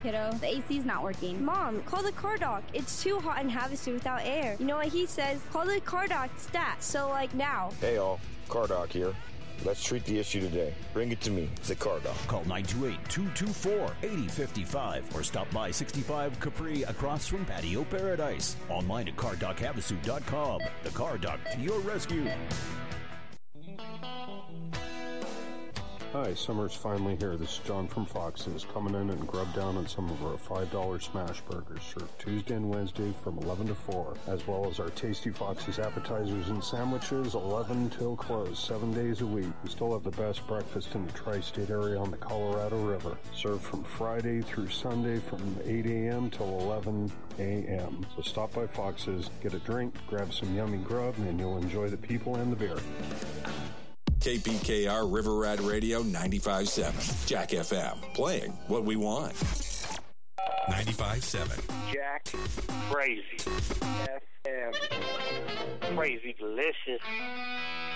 kiddo. The AC's not working. Mom, call the car doc. It's too hot in Havasu without air. You know what he says? Call the car doc stat. So, like, now. Hey, all. Car doc here. Let's treat the issue today. Bring it to me, the car doc. Call 928-224-8055 or stop by 65 Capri across from Patio Paradise. Online at cardocHavasu.com. The Car Doc to your rescue. Hi, summer's finally here. This is John from Fox's. Coming in and grub down on some of our $5 smash burgers served Tuesday and Wednesday from 11 to 4, as well as our Tasty Fox's appetizers and sandwiches 11 till close, 7 days a week. We still have the best breakfast in the tri-state area on the Colorado River, served from Friday through Sunday from 8 a.m. till 11 a.m. So stop by Fox's, get a drink, grab some yummy grub, and you'll enjoy the people and the beer. KPKR River Rat Radio 95.7. Jack FM. Playing what we want. 95.7. Jack Crazy FM. Crazy delicious.